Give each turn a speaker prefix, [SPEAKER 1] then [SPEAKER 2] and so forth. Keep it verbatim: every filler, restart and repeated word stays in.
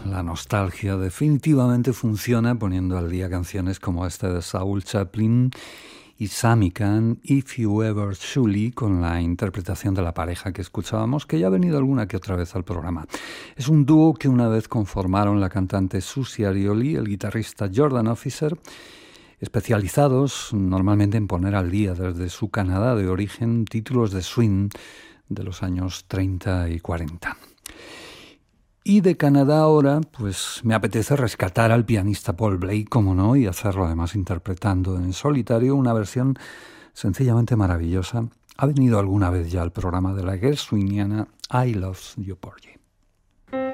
[SPEAKER 1] la nostalgia definitivamente funciona poniendo al día canciones como esta de Saul Chaplin y Sammy Cahn, If You Ever Surely, con la interpretación de la pareja que escuchábamos, que ya ha venido alguna que otra vez al programa. Es un dúo que una vez conformaron la cantante Susie Arioli, el guitarrista Jordan Officer, especializados normalmente en poner al día desde su Canadá de origen títulos de swing de los años treinta y cuarenta. Y de Canadá ahora, pues me apetece rescatar al pianista Paul Blake, como no, y hacerlo además interpretando en solitario una versión sencillamente maravillosa. Ha venido alguna vez ya al programa de la Gershwiniana I Love You Porgy.